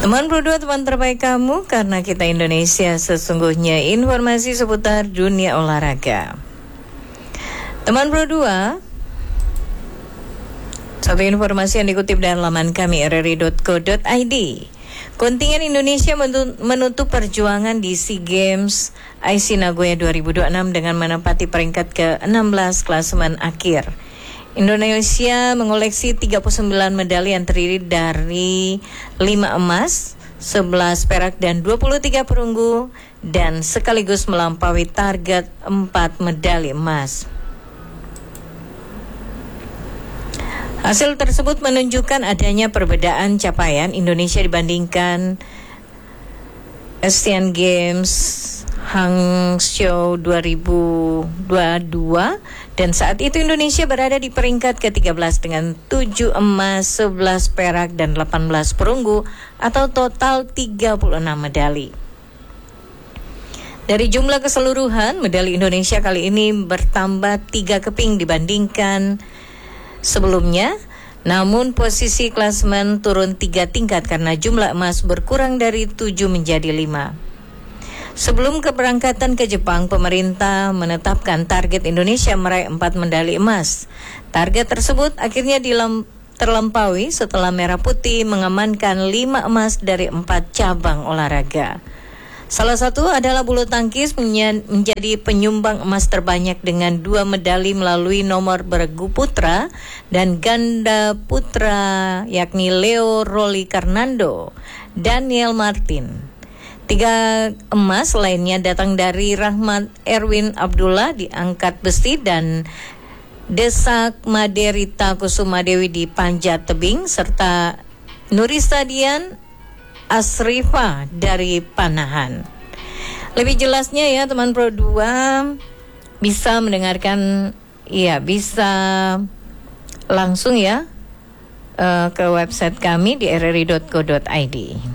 Teman berdua, teman terbaik kamu, karena kita Indonesia sesungguhnya. Informasi seputar dunia olahraga. Teman berdua, satu informasi yang dikutip dari laman kami rri.co.id. Kontingen Indonesia menutup perjuangan di SEA Games IC Nagoya 2026 dengan menempati peringkat ke-16 klasemen akhir. Indonesia mengoleksi 39 medali yang terdiri dari 5 emas, 11 perak dan 23 perunggu, dan sekaligus melampaui target 4 medali emas. Hasil tersebut menunjukkan adanya perbedaan capaian Indonesia dibandingkan Asian Games Hangzhou 2022, dan saat itu Indonesia berada di peringkat ke-13 dengan 7 emas, 11 perak dan 18 perunggu atau total 36 medali. Dari jumlah keseluruhan, medali Indonesia kali ini bertambah 3 keping dibandingkan sebelumnya, namun posisi klasemen turun 3 tingkat karena jumlah emas berkurang dari 7 menjadi 5. Sebelum keberangkatan ke Jepang, pemerintah menetapkan target Indonesia meraih 4 medali emas. Target tersebut akhirnya terlampaui setelah Merah Putih mengamankan 5 emas dari 4 cabang olahraga. Salah satu adalah bulu tangkis menjadi penyumbang emas terbanyak dengan 2 medali melalui nomor bergu putra dan ganda putra, yakni Leo Rolly Karnando, Daniel Martin. 3 emas lainnya datang dari Rahmat Erwin Abdullah di angkat besi dan Desak Maderita Kusumadewi di panjat tebing, serta Nurisa Dian Asrifa dari panahan. Lebih jelasnya ya teman Pro 2 bisa mendengarkan, bisa langsung ya ke website kami di rri.co.id.